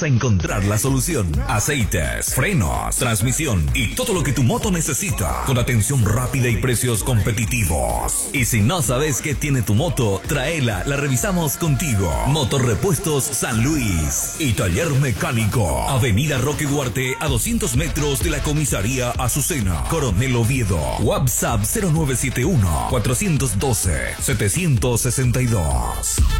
vamos a encontrar la solución. Aceites, frenos, transmisión y todo lo que tu moto necesita, con atención rápida y precios competitivos. Y si no sabes qué tiene tu moto, tráela, la revisamos contigo. Motorrepuestos San Luis y Taller Mecánico, Avenida Roque Duarte, a 200 metros de la comisaría Azucena, Coronel Oviedo. WhatsApp 0971 412 762.